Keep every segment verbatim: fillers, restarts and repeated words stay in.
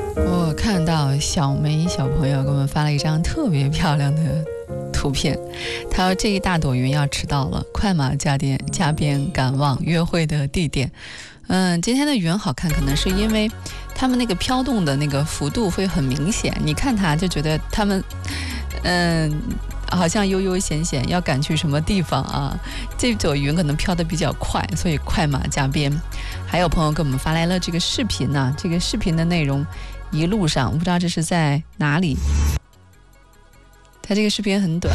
我看到小梅小朋友给我们发了一张特别漂亮的图片，他说这一大朵云要迟到了，快马加鞭加鞭赶往约会的地点。嗯，今天的云好看，可能是因为他们那个飘动的那个幅度会很明显，你看它就觉得他们嗯好像悠悠闲闲要赶去什么地方啊。这朵云可能飘得比较快，所以快马加鞭。还有朋友给我们发来了这个视频呢、啊，这个视频的内容一路上不知道这是在哪里，它这个视频很短。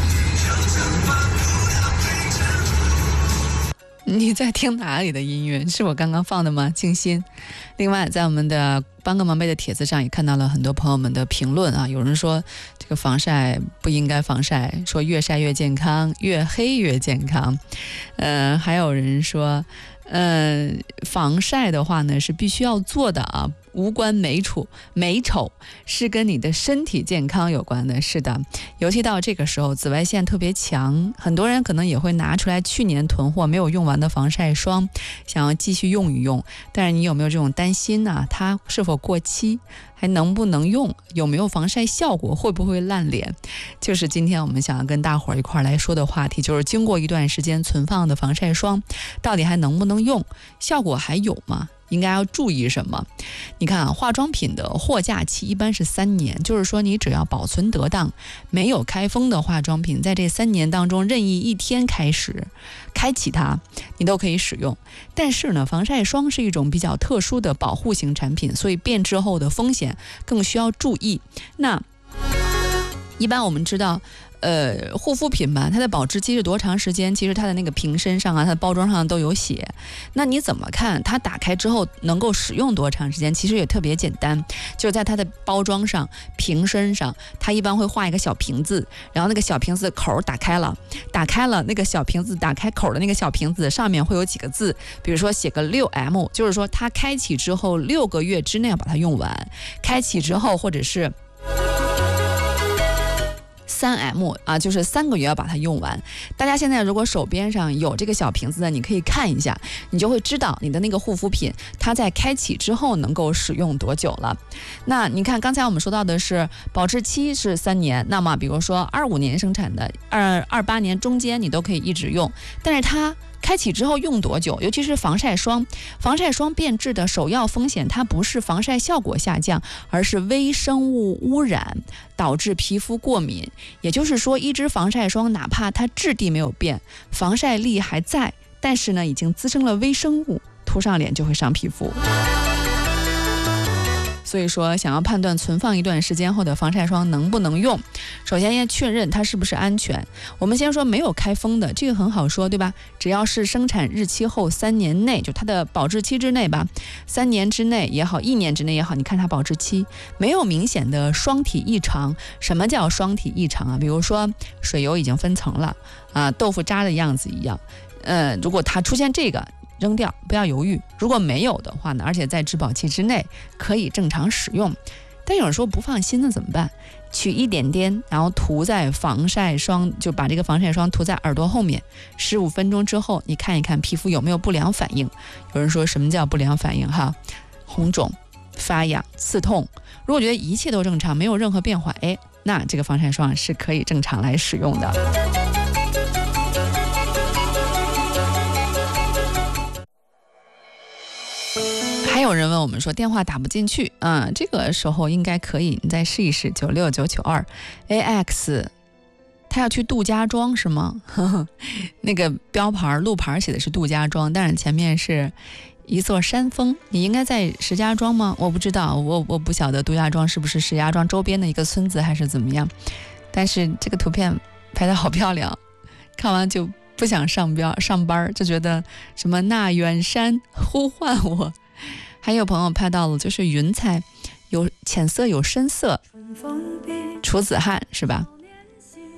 你在听哪里的音乐？是我刚刚放的吗？静心。另外在我们的帮个忙呗的帖子上也看到了很多朋友们的评论啊，有人说这个防晒不应该防晒，说越晒越健康，越黑越健康。呃，还有人说呃，防晒的话呢是必须要做的啊，无关美丑，美丑是跟你的身体健康有关的。是的，尤其到这个时候紫外线特别强，很多人可能也会拿出来去年囤货没有用完的防晒霜，想要继续用一用。但是你有没有这种担心呢、啊？它是否过期，还能不能用，有没有防晒效果，会不会烂脸，就是今天我们想要跟大伙儿一块儿来说的话题。就是经过一段时间存放的防晒霜到底还能不能用，效果还有吗？应该要注意什么？你看啊，化妆品的货架期一般是三年，就是说你只要保存得当，没有开封的化妆品，在这三年当中任意一天开始开启它，你都可以使用。但是呢，防晒霜是一种比较特殊的保护型产品，所以变质后的风险更需要注意。那一般我们知道呃，护肤品吧，它的保质期是多长时间？其实它的那个瓶身上啊，它的包装上都有写。那你怎么看它打开之后能够使用多长时间？其实也特别简单，就在它的包装上、瓶身上，它一般会画一个小瓶子，然后那个小瓶子口打开了，打开了那个小瓶子打开口的那个小瓶子上面会有几个字，比如说写个 六 M， 就是说它开启之后六个月之内要把它用完，开启之后或者是三 M 啊，就是三个月要把它用完。大家现在如果手边上有这个小瓶子的，你可以看一下，你就会知道你的那个护肤品它在开启之后能够使用多久了。那你看刚才我们说到的是保质期是三年，那么比如说二五年生产的，二二八年中间你都可以一直用，但是它开启之后用多久？尤其是防晒霜，防晒霜变质的首要风险，它不是防晒效果下降，而是微生物污染导致皮肤过敏。也就是说，一支防晒霜哪怕它质地没有变，防晒力还在，但是呢，已经滋生了微生物，涂上脸就会伤皮肤。所以说想要判断存放一段时间后的防晒霜能不能用，首先要确认它是不是安全。我们先说没有开封的，这个很好说，对吧？只要是生产日期后三年内，就它的保质期之内吧，三年之内也好，一年之内也好，你看它保质期没有明显的霜体异常。什么叫霜体异常啊？比如说水油已经分层了啊，豆腐渣的样子一样。呃，如果它出现这个，扔掉，不要犹豫。如果没有的话呢，而且在质保期之内，可以正常使用。但有人说不放心的怎么办？取一点点，然后涂在防晒霜，就把这个防晒霜涂在耳朵后面，十五分钟之后，你看一看皮肤有没有不良反应。有人说什么叫不良反应哈？红肿、发痒、刺痛。如果觉得一切都正常，没有任何变化，哎，那这个防晒霜是可以正常来使用的。还有人问我们说电话打不进去，嗯，这个时候应该可以，你再试一试九六九九二 A X。他要去杜家庄是吗？呵呵，那个标牌路牌写的是杜家庄，但是前面是一座山峰。你应该在石家庄吗？我不知道，我我不晓得杜家庄是不是石家庄周边的一个村子还是怎么样。但是这个图片拍得好漂亮，看完就不想上标上班，就觉得什么那远山呼唤我。还有朋友拍到了，就是云彩有浅色有深色，楚子汉是吧？